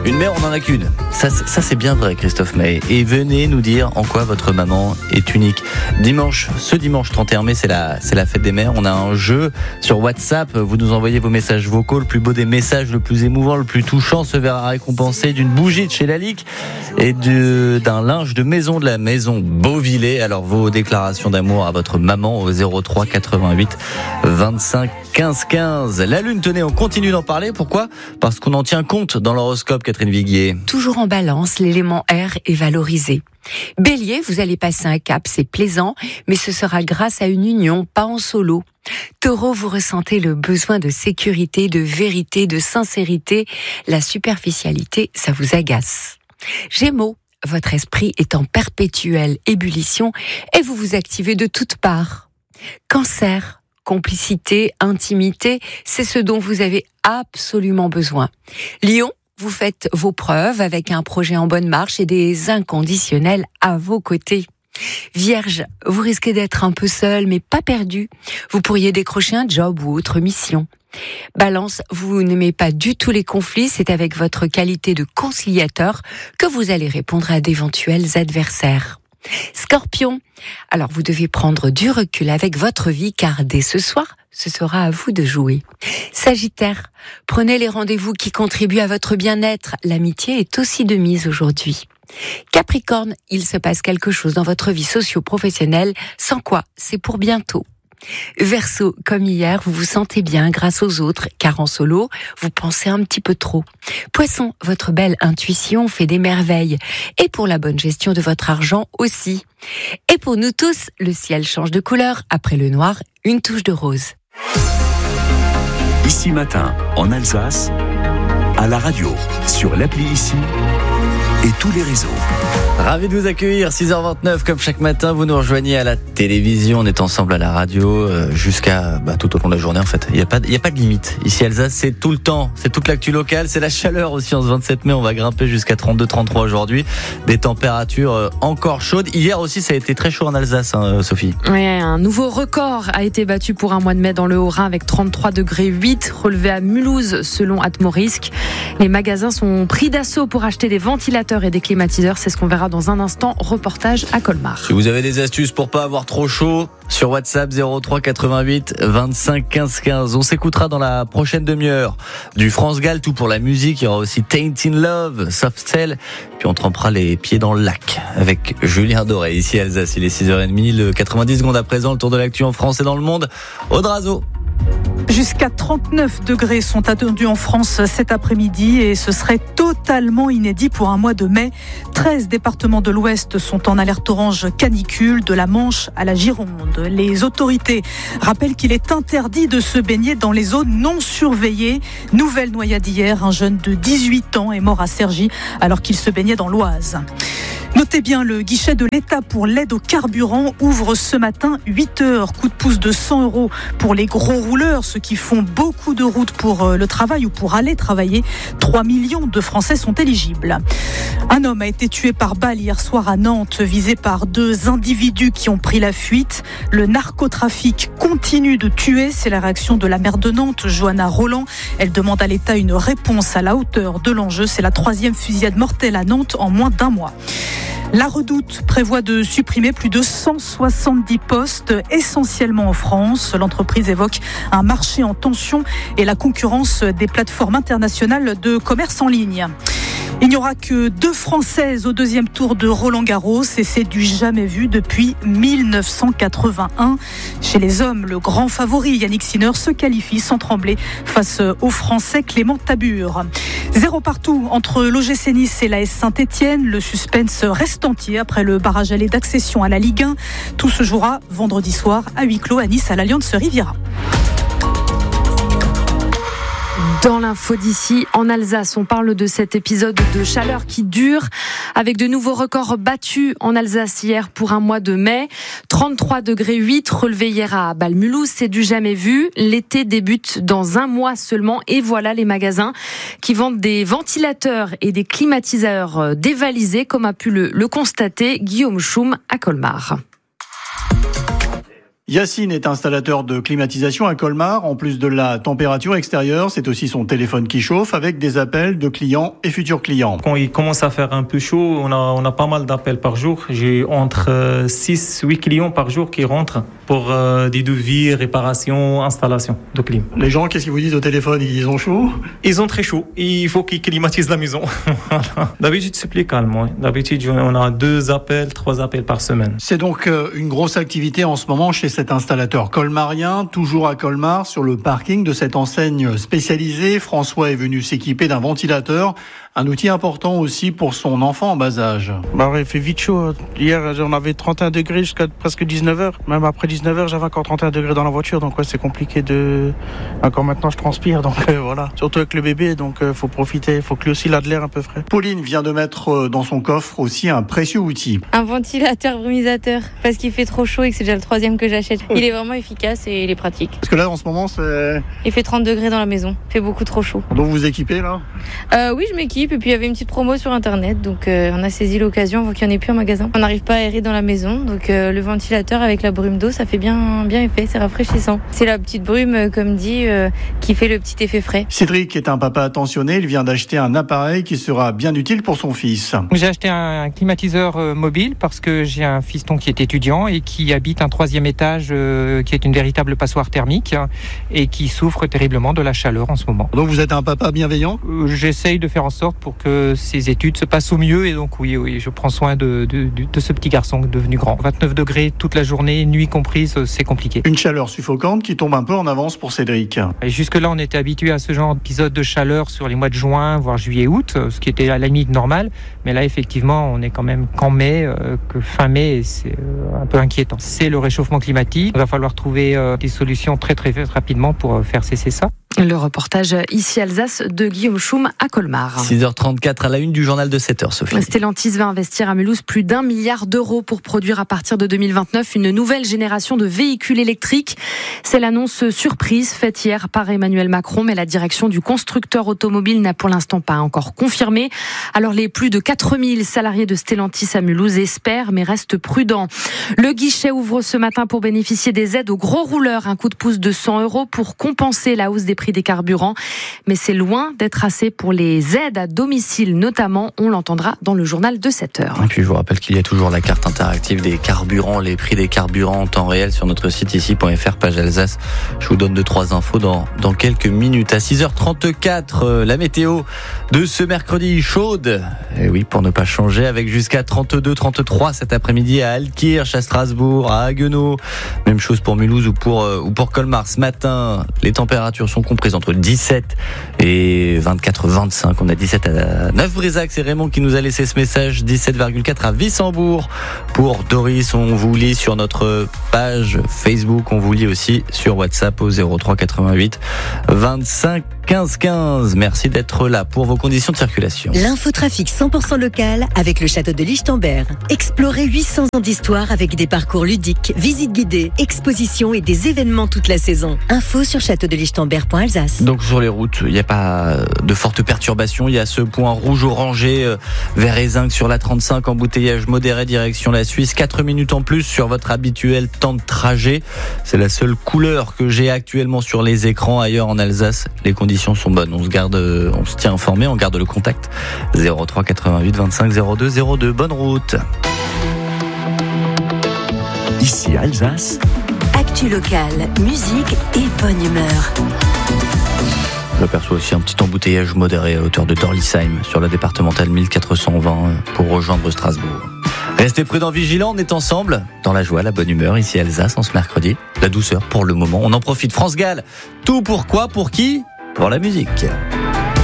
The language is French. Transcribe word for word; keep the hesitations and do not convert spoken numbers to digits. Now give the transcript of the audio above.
Une mère, on n'en a qu'une. Ça, ça, c'est bien vrai, Christophe May. Et venez nous dire en quoi votre maman est unique. Dimanche, ce dimanche trente et un mai, c'est la, c'est la fête des mères. On a un jeu sur WhatsApp. Vous nous envoyez vos messages vocaux. Le plus beau des messages, le plus émouvant, le plus touchant se verra récompensé d'une bougie de chez Lalique et de, d'un linge de maison de la maison Beauvillé. Alors, vos déclarations d'amour à votre maman au zéro trois quatre-vingt-huit vingt-cinq quinze quinze. La lune, tenez, on continue d'en parler. Pourquoi ? Parce qu'on en tient compte dans l'horoscope, Catherine Viguier. Toujours en balance, l'élément air est valorisé. Bélier, vous allez passer un cap, c'est plaisant, mais ce sera grâce à une union, pas en solo. Taureau, vous ressentez le besoin de sécurité, de vérité, de sincérité. La superficialité, ça vous agace. Gémeaux, votre esprit est en perpétuelle ébullition et vous vous activez de toutes parts. Cancer, complicité, intimité, c'est ce dont vous avez absolument besoin. Lion, vous faites vos preuves avec un projet en bonne marche et des inconditionnels à vos côtés. Vierge, vous risquez d'être un peu seul mais pas perdu. Vous pourriez décrocher un job ou autre mission. Balance, vous n'aimez pas du tout les conflits, c'est avec votre qualité de conciliateur que vous allez répondre à d'éventuels adversaires. Scorpion, alors vous devez prendre du recul avec votre vie car dès ce soir, ce sera à vous de jouer. Sagittaire, prenez les rendez-vous qui contribuent à votre bien-être. L'amitié est aussi de mise aujourd'hui. Capricorne, il se passe quelque chose dans votre vie socio-professionnelle, sans quoi c'est pour bientôt. Verseau, comme hier, vous vous sentez bien grâce aux autres, car en solo, vous pensez un petit peu trop. Poisson, votre belle intuition fait des merveilles. Et pour la bonne gestion de votre argent aussi. Et pour nous tous, le ciel change de couleur. Après le noir, une touche de rose. Ici Matin, en Alsace, à la radio, sur l'appli Ici et tous les réseaux. Ravi de vous accueillir, six heures vingt-neuf, comme chaque matin, vous nous rejoignez à la télévision, on est ensemble à la radio, euh, jusqu'à, bah, tout au long de la journée, en fait. Il n'y a pas, il n'y a pas de limite. Ici, Alsace, c'est tout le temps. C'est toute l'actu locale, c'est la chaleur aussi en ce vingt-sept mai, on va grimper jusqu'à trente-deux trente-trois aujourd'hui. Des températures euh, encore chaudes. Hier aussi, ça a été très chaud en Alsace, hein, Sophie. Oui, un nouveau record a été battu pour un mois de mai dans le Haut-Rhin avec trente-trois degrés huit, relevé à Mulhouse, selon Atmorisk. Les magasins sont pris d'assaut pour acheter des ventilateurs et des climatiseurs, c'est ce qu'on verra dans un instant. Reportage à Colmar. Si vous avez des astuces pour pas avoir trop chaud, sur WhatsApp zéro trois quatre-vingt-huit vingt-cinq quinze quinze. On s'écoutera dans la prochaine demi-heure du France Gall, tout pour la musique. Il y aura aussi Taint in Love, Soft Cell. Puis on trempera les pieds dans le lac avec Julien Doré. Ici Alsace, il est six heures trente, le quatre-vingt-dix secondes à présent, le tour de l'actu en France et dans le monde. Audrazo. Jusqu'à trente-neuf degrés sont attendus en France cet après-midi et ce serait totalement inédit pour un mois de mai. treize départements de l'Ouest sont en alerte orange canicule, de la Manche à la Gironde. Les autorités rappellent qu'il est interdit de se baigner dans les zones non surveillées. Nouvelle noyade hier, un jeune de dix-huit ans est mort à Cergy alors qu'il se baignait dans l'Oise. Notez bien, le guichet de l'État pour l'aide au carburant ouvre ce matin huit heures. Coup de pouce de cent euros pour les gros rouleurs, ceux qui font beaucoup de routes pour le travail ou pour aller travailler. trois millions de Français sont éligibles. Un homme a été tué par balle hier soir à Nantes, visé par deux individus qui ont pris la fuite. Le narcotrafic continue de tuer, c'est la réaction de la maire de Nantes, Johanna Roland. Elle demande à l'État une réponse à la hauteur de l'enjeu. C'est la troisième fusillade mortelle à Nantes en moins d'un mois. La Redoute prévoit de supprimer plus de cent soixante-dix postes, essentiellement en France. L'entreprise évoque un marché en tension et la concurrence des plateformes internationales de commerce en ligne. Il n'y aura que deux Françaises au deuxième tour de Roland-Garros et c'est du jamais vu depuis mille neuf cent quatre-vingt-un. Chez les hommes, le grand favori Yannick Sinner se qualifie sans trembler face au Français Clément Tabur. Zéro partout entre l'O G C Nice et l'A S Saint-Etienne. Le suspense reste entier après le barrage aller d'accession à la Ligue un. Tout se jouera vendredi soir à huis clos à Nice à l'Allianz Riviera. Dans l'info d'ici, en Alsace, on parle de cet épisode de chaleur qui dure, avec de nouveaux records battus en Alsace hier pour un mois de mai. trente-trois degrés huit relevé hier à Bâle-Mulhouse, c'est du jamais vu. L'été débute dans un mois seulement et voilà les magasins qui vendent des ventilateurs et des climatiseurs dévalisés, comme a pu le, le constater Guillaume Schum à Colmar. Yacine est installateur de climatisation à Colmar. En plus de la température extérieure, c'est aussi son téléphone qui chauffe avec des appels de clients et futurs clients. Quand il commence à faire un peu chaud, on a, on a pas mal d'appels par jour. J'ai entre six à huit clients par jour qui rentrent pour euh, des devis, réparations, installations de clim. Les gens, qu'est-ce qu'ils vous disent au téléphone? Ils ont chaud? Ils ont très chaud. Il faut qu'ils climatisent la maison. D'habitude, c'est plus calme. Ouais. D'habitude, on a deux appels, trois appels par semaine. C'est donc une grosse activité en ce moment chez cet installateur colmarien, toujours à Colmar, sur le parking de cette enseigne spécialisée. François est venu s'équiper d'un ventilateur, un outil important aussi pour son enfant en bas âge. Bah ouais, il fait vite chaud. Hier, on avait trente et un degrés jusqu'à presque dix-neuf heures. Même après dix-neuf heures, j'avais encore trente et un degrés dans la voiture. Donc ouais, c'est compliqué de... Encore maintenant, je transpire. Donc euh, voilà. Surtout avec le bébé, donc il euh, faut profiter. Il faut que lui aussi, il a de l'air un peu frais. Pauline vient de mettre dans son coffre aussi un précieux outil. Un ventilateur brumisateur, parce qu'il fait trop chaud et que c'est déjà le troisième que j'achète. Il est vraiment efficace et il est pratique. Parce que là, en ce moment, c'est... Il fait trente degrés dans la maison. Il fait beaucoup trop chaud. Donc vous vous équipez là? euh, Oui, je m'équipe. Et puis il y avait une petite promo sur Internet. Donc euh, on a saisi l'occasion avant qu'il n'y en ait plus en magasin. On n'arrive pas à aérer dans la maison. Donc euh, le ventilateur avec la brume d'eau, ça fait bien, bien effet. C'est rafraîchissant. C'est la petite brume, euh, comme dit, euh, qui fait le petit effet frais. Cédric est un papa attentionné. Il vient d'acheter un appareil qui sera bien utile pour son fils. J'ai acheté un climatiseur euh, mobile parce que j'ai un fiston qui est étudiant et qui habite un troisième étage euh, qui est une véritable passoire thermique hein, et qui souffre terriblement de la chaleur en ce moment. Donc vous êtes un papa bienveillant? euh, J'essaye de faire en sorte pour que ses études se passent au mieux et donc oui, oui je prends soin de, de, de, de ce petit garçon devenu grand. vingt-neuf degrés toute la journée, nuit comprise, c'est compliqué. Une chaleur suffocante qui tombe un peu en avance pour Cédric. Et jusque-là, on était habitué à ce genre d'épisode de chaleur sur les mois de juin, voire juillet-août, ce qui était à la limite normal. Mais là, effectivement, on est quand même qu'en mai, euh, que fin mai, et c'est euh, un peu inquiétant. C'est le réchauffement climatique. Il va falloir trouver euh, des solutions très très rapidement pour euh, faire cesser ça. Le reportage ici Alsace de Guillaume Choum à Colmar. six heures trente-quatre à la une du journal de sept heures, Sophie. Stellantis va investir à Mulhouse plus d'un milliard d'euros pour produire à partir de deux mille vingt-neuf une nouvelle génération de véhicules électriques. C'est l'annonce surprise faite hier par Emmanuel Macron, mais la direction du constructeur automobile n'a pour l'instant pas encore confirmé. Alors les plus de quatre mille salariés de Stellantis à Mulhouse espèrent, mais restent prudents. Le guichet ouvre ce matin pour bénéficier des aides aux gros rouleurs. Un coup de pouce de cent euros pour compenser la hausse des prix des carburants. Mais c'est loin d'être assez pour les aides à domicile, notamment. On l'entendra dans le journal de sept heures. Et puis je vous rappelle qu'il y a toujours la carte interactive des carburants, les prix des carburants en temps réel sur notre site ici point f r, page Alsace. Je vous donne deux, trois infos dans, dans quelques minutes. À six heures trente-quatre, euh, la météo de ce mercredi chaude. Et oui, pour ne pas changer, avec jusqu'à trente-deux, trente-trois cet après-midi à Altkirch, à Strasbourg, à Haguenau. Même chose pour Mulhouse ou pour, euh, ou pour Colmar. Ce matin, les températures sont comprises entre dix-sept et vingt-quatre, vingt-cinq. On a dix-sept à Neuf-Brézac. C'est Raymond qui nous a laissé ce message. dix-sept virgule quatre à Wissembourg. Pour Doris, on vous lit sur notre page Facebook. On vous lit aussi sur WhatsApp au zéro trois quatre-vingt-huit vingt-cinq quinze quinze. Merci d'être là pour vos conditions de circulation. L'infotrafic cent pour cent local avec le château de Lichtenberg. Explorez huit cents ans d'histoire avec des parcours ludiques, visites guidées, expositions et des événements toute la saison. Info sur château de lichtenberg point alsace. Donc sur les routes, il n'y a pas de fortes perturbations. Il y a ce point rouge orangé vers Ézinc sur la trente-cinq, embouteillage modéré direction la Suisse. quatre minutes en plus sur votre habituel temps de trajet. C'est la seule couleur que j'ai actuellement sur les écrans. Ailleurs en Alsace, les conditions sont bonnes. On se garde, on se tient informé, on garde le contact. zéro trois quatre-vingt-huit vingt-cinq zéro deux zéro deux. Bonne route. Ici Alsace. Actu locale, musique et bonne humeur. J'aperçois aussi un petit embouteillage modéré à hauteur de Dorlisheim sur la départementale mille quatre cent vingt pour rejoindre Strasbourg. Restez prudents, vigilants, on est ensemble dans la joie, la bonne humeur ici à Alsace en ce mercredi. La douceur pour le moment, on en profite. France Gall, tout pour quoi, pour qui ? Pour la musique.